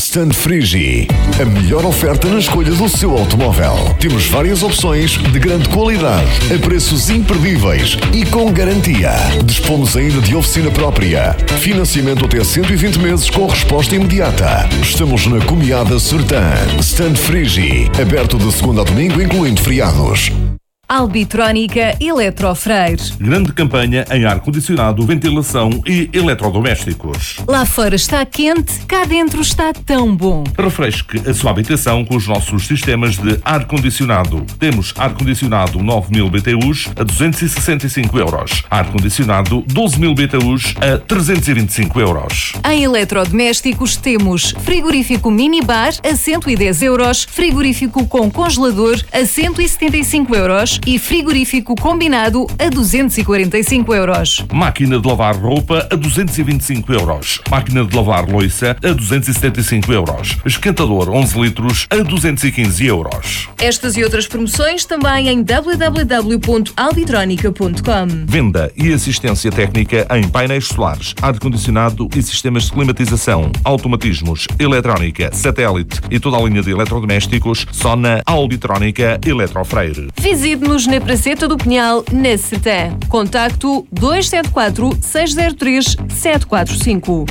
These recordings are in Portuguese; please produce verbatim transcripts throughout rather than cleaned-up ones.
Stand Frigi, a melhor oferta na escolha do seu automóvel. Temos várias opções de grande qualidade, a preços imperdíveis e com garantia. Dispomos ainda de oficina própria. Financiamento até cento e vinte meses com resposta imediata. Estamos na Comiada Sertã. Stand Frigi, aberto de segunda a domingo, incluindo feriados. Albitrónica Eletrofreire. Grande campanha em ar-condicionado, ventilação e eletrodomésticos. Lá fora está quente, cá dentro está tão bom. Refresque a sua habitação com os nossos sistemas de ar-condicionado. Temos ar-condicionado nove mil B T Us a duzentos e sessenta e cinco euros. Ar-condicionado doze mil B T Us a trezentos e vinte e cinco euros. Em eletrodomésticos temos frigorífico minibar a cento e dez euros, frigorífico com congelador a cento e setenta e cinco euros e frigorífico combinado a duzentos e quarenta e cinco euros. Máquina de lavar roupa a duzentos e vinte e cinco euros. Máquina de lavar louça a duzentos e setenta e cinco euros. Esquentador onze litros a duzentos e quinze euros. Estas e outras promoções também em w w w ponto albitronica ponto com. Venda e assistência técnica em painéis solares, ar-condicionado e sistemas de climatização, automatismos, eletrónica, satélite e toda a linha de eletrodomésticos só na Albitrónica Eletrofreire. Visite-nos na Praceta do Pinhal, na Sertã. Contacto dois sete quatro, seis zero três, sete quatro cinco.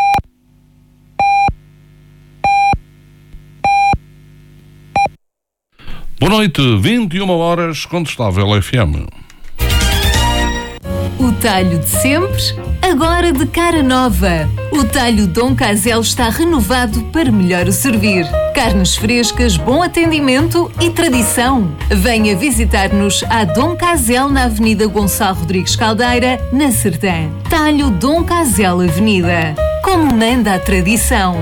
Boa noite, vinte e uma horas, Contestável F M. O talho de sempre, agora de cara nova. O talho Dom Casel está renovado para melhor o servir. Carnes frescas, bom atendimento e tradição. Venha visitar-nos a Dom Casel na Avenida Gonçalo Rodrigues Caldeira, na Sertã. Talho Dom Casel Avenida. Como manda a tradição.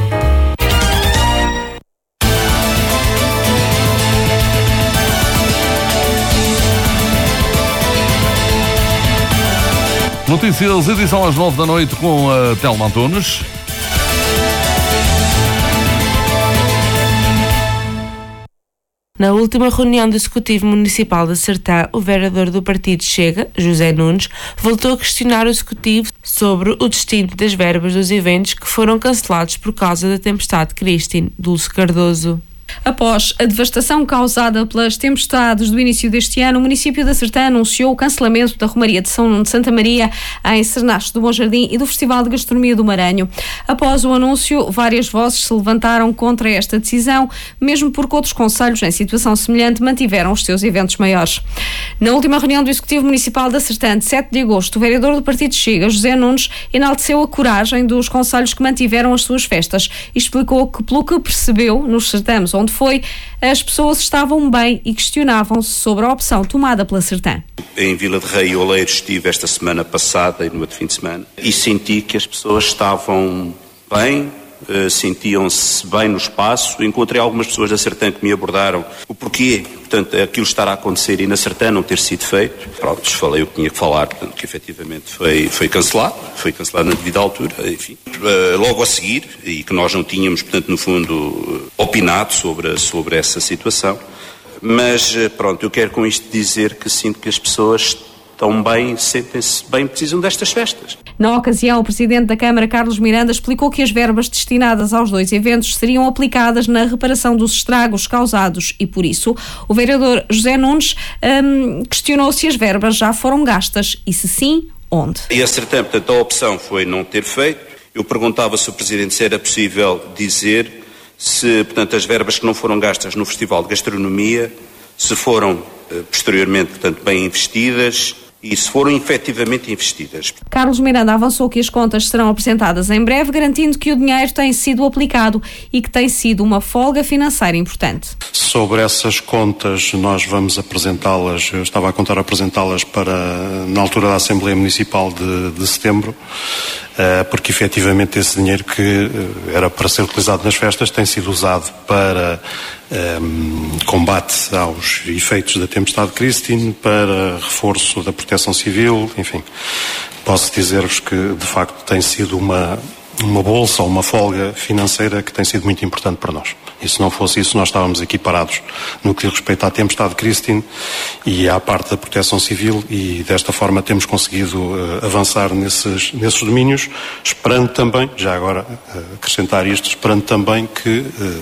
Notícias, edição às nove da noite com a Telma Antunes. Na última reunião do Executivo Municipal da Sertã, o vereador do partido Chega, José Nunes, voltou a questionar o Executivo sobre o destino das verbas dos eventos que foram cancelados por causa da tempestade Christine. Dulce Cardoso. Após a devastação causada pelas tempestades do início deste ano, o município da Sertã anunciou o cancelamento da Romaria de São Nuno de Santa Maria em Cernache do Bom Jardim e do Festival de Gastronomia do Maranhão. Após o anúncio, várias vozes se levantaram contra esta decisão, mesmo porque outros concelhos em situação semelhante mantiveram os seus eventos maiores. Na última reunião do Executivo Municipal da Sertã, de sete de agosto, o vereador do partido Chega, José Nunes, enalteceu a coragem dos concelhos que mantiveram as suas festas e explicou que, pelo que percebeu nos certames onde foi, as pessoas estavam bem e questionavam-se sobre a opção tomada pela Sertã. Em Vila de Rei e Oleiros estive esta semana passada e no outro fim de semana e senti que as pessoas estavam bem, uh, sentiam-se bem no espaço. Encontrei algumas pessoas da Sertã que me abordaram o porquê, portanto, aquilo estar a acontecer e na Sertã não ter sido feito. Pronto, falei o que tinha que falar, portanto, que efetivamente foi, foi cancelado, foi cancelado na devida altura, enfim. Uh, logo a seguir, e que nós não tínhamos, portanto, no fundo, uh, opinado sobre, sobre essa situação. Mas, uh, pronto, eu quero com isto dizer que sinto que as pessoas estão bem, sentem-se bem, precisam destas festas. Na ocasião, o Presidente da Câmara, Carlos Miranda, explicou que as verbas destinadas aos dois eventos seriam aplicadas na reparação dos estragos causados e, por isso, o vereador José Nunes hum, questionou se as verbas já foram gastas e, se sim, onde. E a Sertã, portanto, a opção foi não ter feito. Eu perguntava se o Presidente se era possível dizer se, portanto, as verbas que não foram gastas no Festival de Gastronomia, se foram, posteriormente, portanto, bem investidas e se foram efetivamente investidas. Carlos Miranda avançou que as contas serão apresentadas em breve, garantindo que o dinheiro tem sido aplicado e que tem sido uma folga financeira importante. Sobre essas contas, nós vamos apresentá-las, eu estava a contar apresentá-las para, na altura da Assembleia Municipal de, de setembro, porque efetivamente esse dinheiro que era para ser utilizado nas festas tem sido usado para um, combate aos efeitos da tempestade Christine, para reforço da proteção civil, enfim. Posso dizer-vos que, de facto, tem sido uma, uma bolsa ou uma folga financeira que tem sido muito importante para nós. E se não fosse isso, nós estávamos aqui parados no que diz respeito à tempestade Christine e à parte da proteção civil, e desta forma temos conseguido uh, avançar nesses, nesses domínios, esperando também, já agora uh, acrescentar isto, esperando também que uh,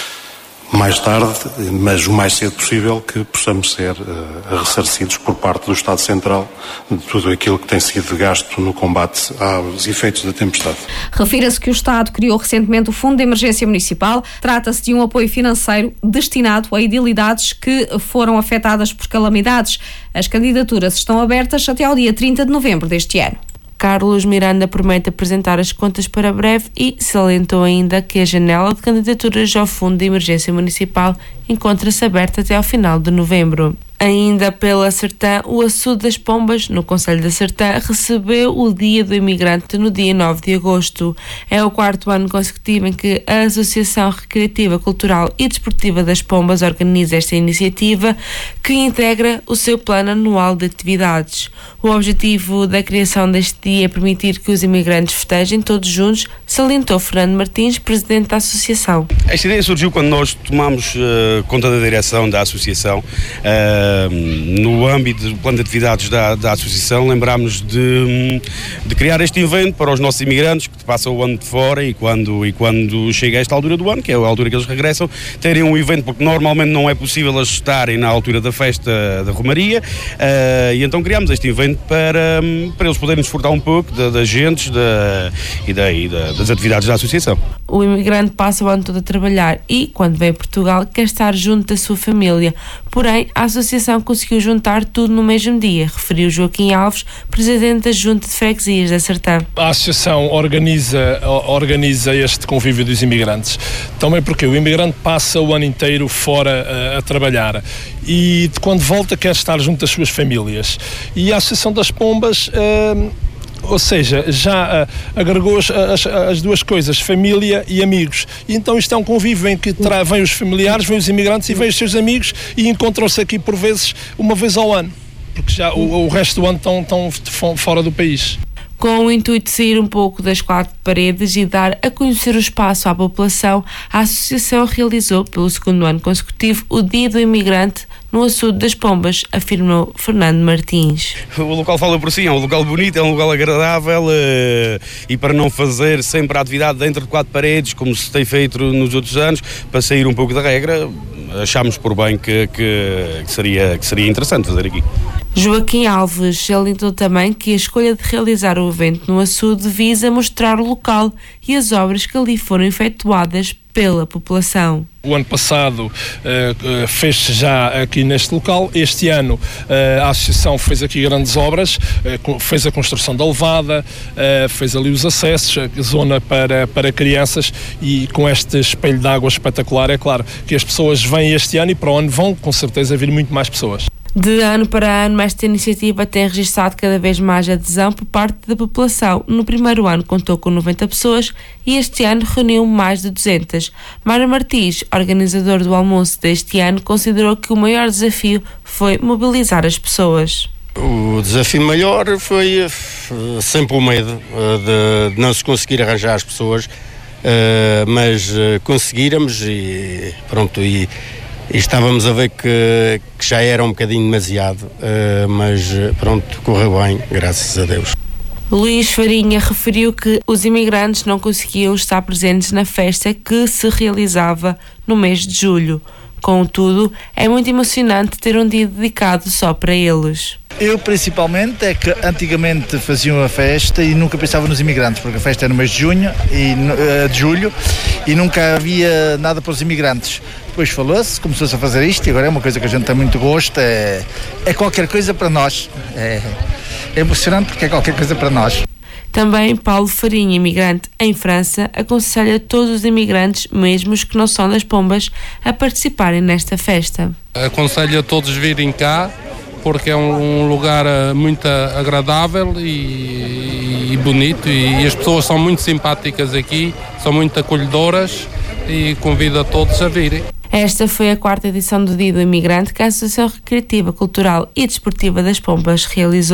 mais tarde, mas o mais cedo possível, que possamos ser uh, ressarcidos por parte do Estado Central de tudo aquilo que tem sido gasto no combate aos efeitos da tempestade. Refira-se que o Estado criou recentemente o Fundo de Emergência Municipal. Trata-se de um apoio financeiro destinado a edilidades que foram afetadas por calamidades. As candidaturas estão abertas até ao dia trinta de novembro deste ano. Carlos Miranda promete apresentar as contas para breve e salientou ainda que a janela de candidaturas ao Fundo de Emergência Municipal encontra-se aberta até ao final de novembro. Ainda pela Sertã, o Açude das Pombas, no concelho da Sertã, recebeu o Dia do Imigrante no dia nove de agosto. É o quarto ano consecutivo em que a Associação Recreativa, Cultural e Desportiva das Pombas organiza esta iniciativa, que integra o seu plano anual de atividades. O objetivo da criação deste dia é permitir que os imigrantes festejem todos juntos, salientou Fernando Martins, presidente da Associação. Esta ideia surgiu quando nós tomamos uh, conta da direção da Associação. Uh, No âmbito do plano de atividades da, da Associação, lembrámos de, de criar este evento para os nossos imigrantes que passam o ano de fora e quando, e quando chega a esta altura do ano, que é a altura que eles regressam, terem um evento, porque normalmente não é possível eles estarem na altura da festa da Romaria, uh, e então criámos este evento para, para eles poderem desfrutar um pouco da, das gentes da, e, da, e da, das atividades da Associação. O imigrante passa o ano todo a trabalhar e, quando vem a Portugal, quer estar junto da sua família. Porém, a Associação conseguiu juntar tudo no mesmo dia, referiu Joaquim Alves, presidente da Junta de Freguesias da Sertã. A Associação organiza, organiza este convívio dos imigrantes, também porque o imigrante passa o ano inteiro fora a, a trabalhar e quando volta quer estar junto das suas famílias. E a Associação das Pombas... Uh, Ou seja, já uh, agregou as, as, as duas coisas, família e amigos. E então isto é um convívio em que tra- vêm os familiares, vêm os imigrantes e vêm os seus amigos e encontram-se aqui por vezes, uma vez ao ano, porque já o, o resto do ano estão, estão fora do país. Com o intuito de sair um pouco das quatro paredes e dar a conhecer o espaço à população, a Associação realizou, pelo segundo ano consecutivo, o Dia do Imigrante no Açude das Pombas, afirmou Fernando Martins. O local fala por si, é um local bonito, é um local agradável uh, e para não fazer sempre a atividade dentro de quatro paredes, como se tem feito nos outros anos, para sair um pouco da regra, achámos por bem que, que, que, seria, que seria interessante fazer aqui. Joaquim Alves salientou também que a escolha de realizar o evento no açude visa mostrar o local e as obras que ali foram efetuadas pela população. O ano passado uh, fez-se já aqui neste local. Este ano uh, a Associação fez aqui grandes obras, uh, fez a construção da levada, uh, fez ali os acessos, a zona para, para crianças, e com este espelho de água espetacular, é claro que as pessoas vêm este ano e para o ano vão com certeza vir muito mais pessoas. De ano para ano, esta iniciativa tem registrado cada vez mais adesão por parte da população. No primeiro ano contou com noventa pessoas e este ano reuniu mais de duzentas. Mário Martins, organizador do almoço deste ano, considerou que o maior desafio foi mobilizar as pessoas. O desafio maior foi sempre o medo de não se conseguir arranjar as pessoas, mas conseguíramos e pronto, e E estávamos a ver que, que já era um bocadinho demasiado, uh, mas pronto, correu bem, graças a Deus. Luís Farinha referiu que os imigrantes não conseguiam estar presentes na festa que se realizava no mês de julho. Contudo, é muito emocionante ter um dia dedicado só para eles. Eu, principalmente, é que antigamente faziam a festa e nunca pensavam nos imigrantes, porque a festa é no mês de junho e uh, de julho e nunca havia nada para os imigrantes. Depois falou-se, começou-se a fazer isto e agora é uma coisa que a gente tem muito gosto, é, é qualquer coisa para nós. É, é emocionante porque é qualquer coisa para nós. Também Paulo Farinha, imigrante em França, aconselha todos os imigrantes, mesmo os que não são das Pombas, a participarem nesta festa. Aconselho a todos virem cá, porque é um lugar muito agradável e, e bonito, e as pessoas são muito simpáticas aqui, são muito acolhedoras, e convido a todos a virem. Esta foi a quarta edição do Dia do Imigrante que a Associação Recreativa, Cultural e Desportiva das Pombas realizou.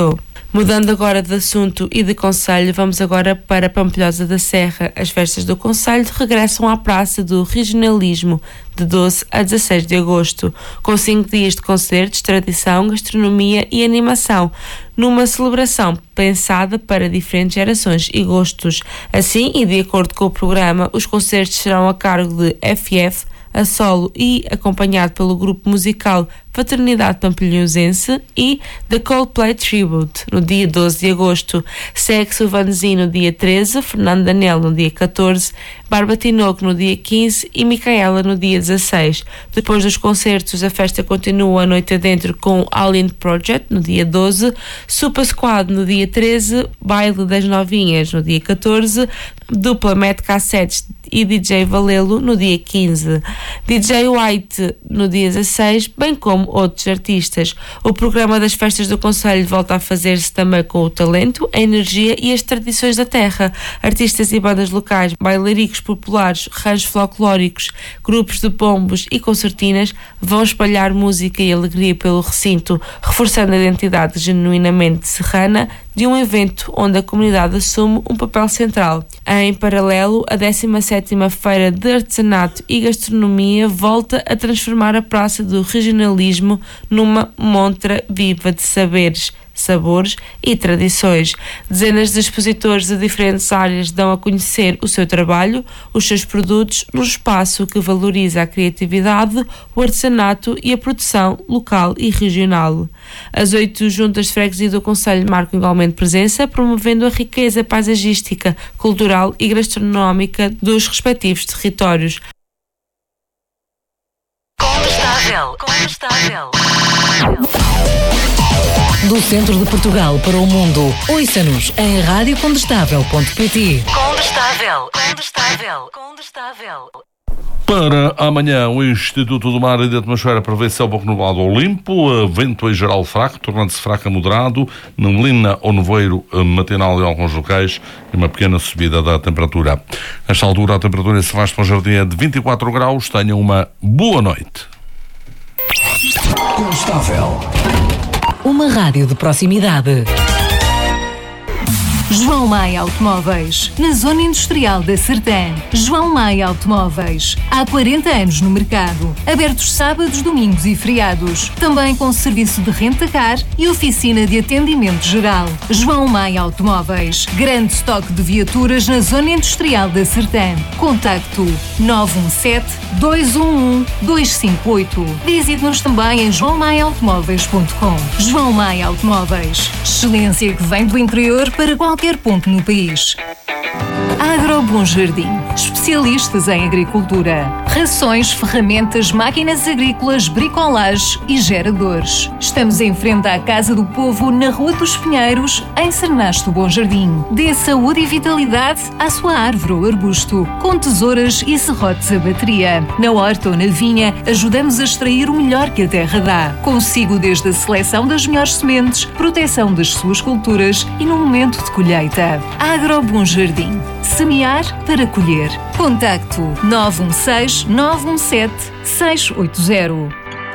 Mudando agora de assunto e de concelho, vamos agora para Pampilhosa da Serra. As festas do concelho regressam à Praça do Regionalismo de doze a dezasseis de agosto, com cinco dias de concertos, tradição, gastronomia e animação, numa celebração pensada para diferentes gerações e gostos. Assim, e de acordo com o programa, os concertos serão a cargo de F F, a solo e acompanhado pelo grupo musical Fraternidade Pampilhosense e The Coldplay Tribute, no dia doze de agosto. Segue-se o Vanzi no dia treze, Fernando Daniel no dia catorze, Barba Tinoco no dia quinze e Micaela no dia dezasseis. Depois dos concertos, a festa continua a noite adentro com All In Project no dia doze, Super Squad no dia treze, Baile das Novinhas no dia catorze, Dupla Met Cassettes e D J Valelo no dia quinze, D J White no dia dezasseis, bem como outros artistas. O programa das festas do concelho volta a fazer-se também com o talento, a energia e as tradições da terra. Artistas e bandas locais, bailaricos populares, ranchos folclóricos, grupos de pombos e concertinas vão espalhar música e alegria pelo recinto, reforçando a identidade genuinamente serrana de um evento onde a comunidade assume um papel central. Em paralelo, a décima sétima Feira de Artesanato e Gastronomia volta a transformar a Praça do Regionalismo numa montra viva de saberes, sabores e tradições. Dezenas de expositores de diferentes áreas dão a conhecer o seu trabalho, os seus produtos, num espaço que valoriza a criatividade, o artesanato e a produção local e regional. As oito juntas de freguesia do concelho marcam igualmente presença, promovendo a riqueza paisagística, cultural e gastronómica dos respectivos territórios. Condestável, condestável. Do centro de Portugal para o mundo, ouça-nos em rádio condestável ponto pt. Condestável, condestável, condestável. Para amanhã, o Instituto do Mar e da Atmosfera prevê céu pouco nublado ou limpo, vento em geral fraco, tornando-se fraco a moderado, neblina ou nevoeiro matinal em alguns locais e uma pequena subida da temperatura. Nesta altura, a temperatura em Sebastião Jardim é de vinte e quatro graus. Tenham uma boa noite. Condestável. Uma rádio de proximidade. João Maia Automóveis, na Zona Industrial da Sertã. João Maia Automóveis, há quarenta anos no mercado. Abertos sábados, domingos e feriados. Também com serviço de renta-car e oficina de atendimento geral. João Maia Automóveis, grande estoque de viaturas na Zona Industrial da Sertã. Contacto nove um sete, dois um um, dois cinco oito. Visite-nos também em joão maia automóveis ponto com. João Maia Automóveis, excelência que vem do interior para qualquer qualquer ponto no país. Agro Bom Jardim, especialistas em agricultura, rações, ferramentas, máquinas agrícolas, bricolage e geradores. Estamos em frente à Casa do Povo, na Rua dos Pinheiros, em Sernache do Bom Jardim. Dê saúde e vitalidade à sua árvore ou arbusto, com tesouras e serrotes a bateria. Na horta ou na vinha, ajudamos a extrair o melhor que a terra dá. Consigo desde a seleção das melhores sementes, proteção das suas culturas e no momento de colheita. Agro Bom Jardim. Semear para colher. Contacto nove um seis, nove um sete, seis oito zero.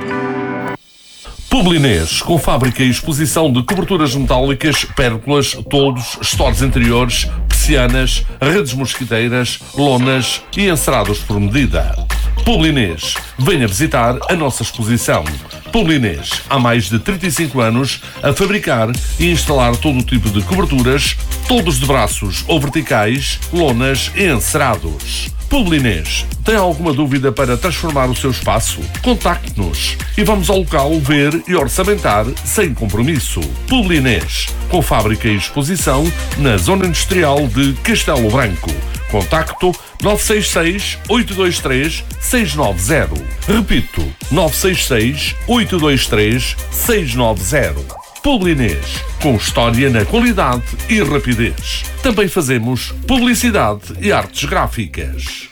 Publinês, com fábrica e exposição de coberturas metálicas, pérgolas, toldos, estores interiores, persianas, redes mosquiteiras, lonas e encerados por medida. Publinês, venha visitar a nossa exposição. Publinês, há mais de trinta e cinco anos a fabricar e instalar todo o tipo de coberturas, toldos de braços ou verticais, lonas e encerados. Publinês, tem alguma dúvida para transformar o seu espaço? Contacte-nos e vamos ao local ver e orçamentar sem compromisso. Publinês, com fábrica e exposição na Zona Industrial de Castelo Branco. Contacto nove seis seis, oito dois três, seis nove zero. Repito, nove seis seis, oito dois três, seis nove zero. Publinês, com história na qualidade e rapidez. Também fazemos publicidade e artes gráficas.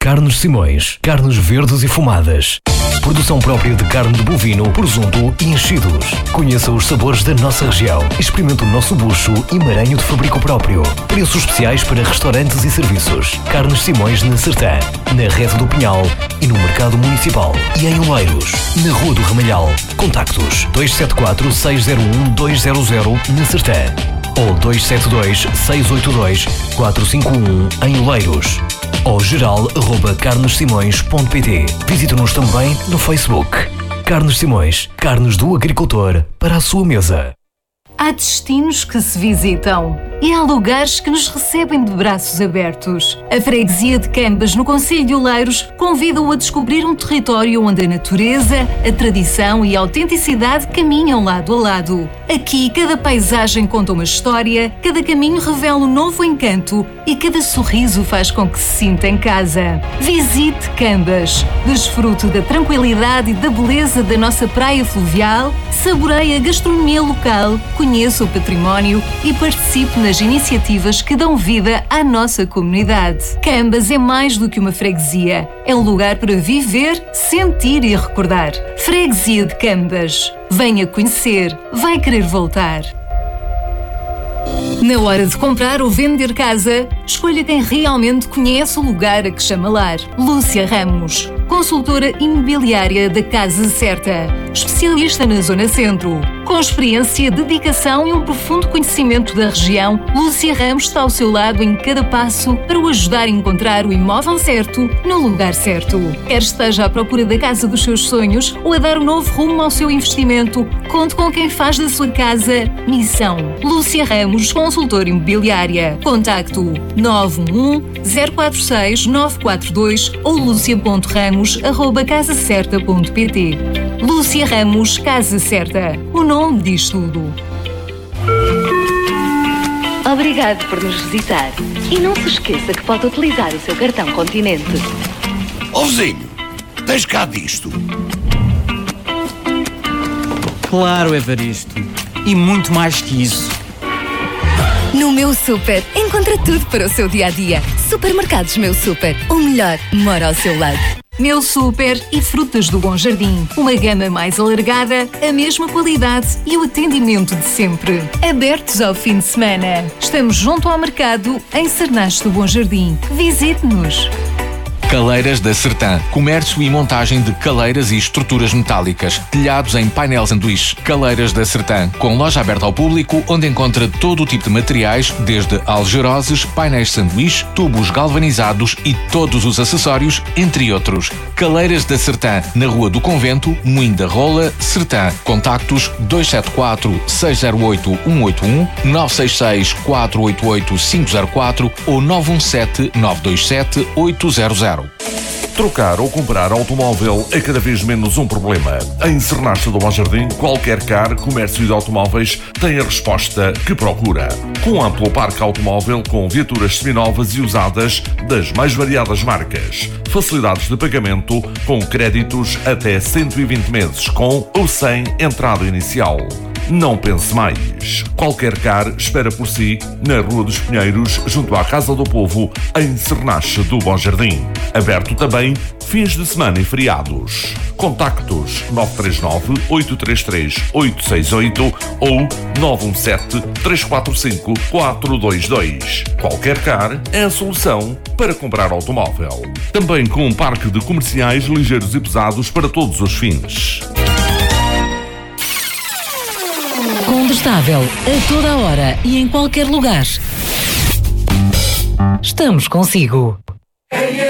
Carnes Simões, carnes verdes e fumadas. Produção própria de carne de bovino, presunto e enchidos. Conheça os sabores da nossa região. Experimente o nosso bucho e maranho de fabrico próprio. Preços especiais para restaurantes e serviços. Carnes Simões na Sertã, na Rede do Pinhal e no Mercado Municipal. E em Oleiros, na Rua do Ramalhal. Contactos dois sete quatro, seis zero um, dois zero zero na Sertã ou dois sete dois, seis oito dois, quatro cinco um em Oleiros. Ou geral arroba carnes simões ponto pt. Visite-nos também no Facebook. Carnes Simões, carnes do agricultor para a sua mesa. Há destinos que se visitam e há lugares que nos recebem de braços abertos. A freguesia de Cambas, no concelho de Oleiros, convida-o a descobrir um território onde a natureza, a tradição e a autenticidade caminham lado a lado. Aqui, cada paisagem conta uma história, cada caminho revela um novo encanto e cada sorriso faz com que se sinta em casa. Visite Cambas, desfrute da tranquilidade e da beleza da nossa praia fluvial, saboreie a gastronomia local, conheça o património e participe nas iniciativas que dão vida à nossa comunidade. Cambas é mais do que uma freguesia. É um lugar para viver, sentir e recordar. Freguesia de Cambas. Venha conhecer. Vai querer voltar. Na hora de comprar ou vender casa, escolha quem realmente conhece o lugar a que chama lar. Lúcia Ramos, consultora imobiliária da Casa Certa, especialista na Zona Centro. Com experiência, dedicação e um profundo conhecimento da região, Lúcia Ramos está ao seu lado em cada passo para o ajudar a encontrar o imóvel certo no lugar certo. Quer esteja à procura da casa dos seus sonhos ou a dar um novo rumo ao seu investimento, conte com quem faz da sua casa missão. Lúcia Ramos, consultora imobiliária. Contacto nove um um, zero quatro seis, nove quatro dois ou lucia ponto ramos arroba casa certa ponto pt. Lúcia Ramos, Casa Certa. O nome diz tudo. Obrigado por nos visitar. E não se esqueça que pode utilizar o seu cartão Continente. Ó vizinho, tens cá disto? Claro, Evaristo. E muito mais que isso. No Meu Super, encontra tudo para o seu dia-a-dia. Supermercados Meu Super. O melhor mora ao seu lado. Meu Super e Frutas do Bom Jardim. Uma gama mais alargada, a mesma qualidade e o atendimento de sempre. Abertos ao fim de semana. Estamos junto ao mercado, em Cernache do Bom Jardim. Visite-nos. Caleiras da Sertã. Comércio e montagem de caleiras e estruturas metálicas. Telhados em painel sanduíche. Caleiras da Sertã. Com loja aberta ao público, onde encontra todo o tipo de materiais, desde algeroses, painéis sanduíche, tubos galvanizados e todos os acessórios, entre outros. Caleiras da Sertã. Na Rua do Convento, Moinho da Rola, Sertã. Contactos dois sete quatro, seis zero oito, um oito um, nove seis seis, quatro oito oito, cinco zero quatro ou nove um sete, nove dois sete, oito zero zero. Trocar ou comprar automóvel é cada vez menos um problema. Em Cernache do Bom Jardim, qualquer car, comércio de automóveis tem a resposta que procura. Com um amplo parque automóvel com viaturas seminovas e usadas das mais variadas marcas. Facilidades de pagamento com créditos até cento e vinte meses com ou sem entrada inicial. Não pense mais. Qualquer car espera por si na Rua dos Pinheiros, junto à Casa do Povo, em Cernache do Bom Jardim. Aberto também fins de semana e feriados. Contactos nove três nove, oito três três, oito seis oito ou nove um sete, três quatro cinco, quatro dois dois. Qualquer car é a solução para comprar automóvel. Também com um parque de comerciais ligeiros e pesados para todos os fins. Condestável, a toda hora e em qualquer lugar. Estamos consigo.